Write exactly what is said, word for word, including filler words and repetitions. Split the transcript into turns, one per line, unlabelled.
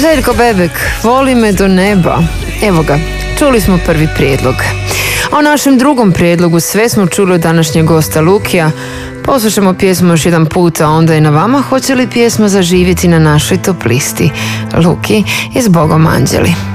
Željko Bebek, Voli me do neba. Evo ga, čuli smo prvi prijedlog. A o našem drugom prijedlogu sve smo čuli od današnjeg gosta Lukija. Poslušamo pjesmu još jedan puta, a onda je na vama hoće li pjesma zaživjeti na našoj top listi. Luki i S Bogom anđeli.